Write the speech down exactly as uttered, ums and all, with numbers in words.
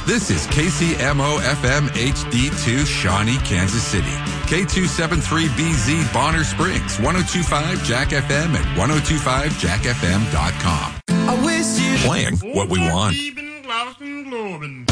This is K C M O F M H D two, Shawnee, Kansas City. K two seventy-three B Z, Bonner Springs, ten twenty-five Jack F M and ten twenty-five jack f m dot com. I wish you Playing what we want. Lost and globing.